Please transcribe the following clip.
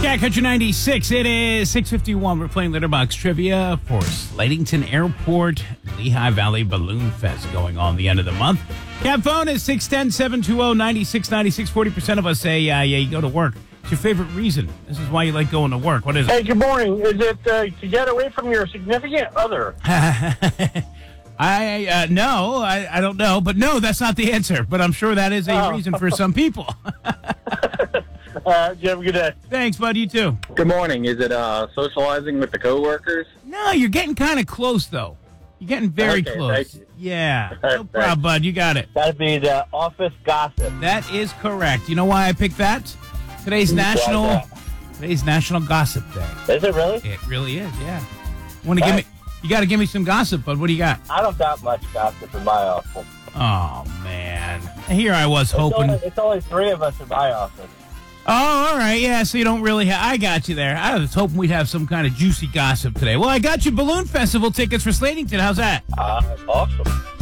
Cat Country 96. It is 6:51. We're playing Litterbox Trivia for Slatington Airport Lehigh Valley Balloon Fest going on the end of the month. Cat phone is 610-720-9696. 40% of us say, yeah, you go to work. It's your favorite reason. This is why you like going to work. What is it? Hey, good morning. Is it to get away from your significant other? No, I don't know. But no, that's not the answer. But I'm sure that is a reason for some people. You have a good day. Thanks, bud. You too. Good morning. Is it socializing with the coworkers? No, you're getting kind of close, though. You're getting very Okay, close. thank you. Yeah. No problem, bud. You got it. That'd be the office gossip. That is correct. You know why I picked that? Today's National Gossip Day. Is it really? It really is, yeah. Want to give me? You got to give me some gossip, bud. What do you got? I don't got much gossip in my office. Oh man, here I was hoping. It's only three of us in my office. Oh, all right, yeah. So you don't really have. I got you there. I was hoping we'd have some kind of juicy gossip today. Well, I got you Balloon Festival tickets for Slatington. How's that? Awesome.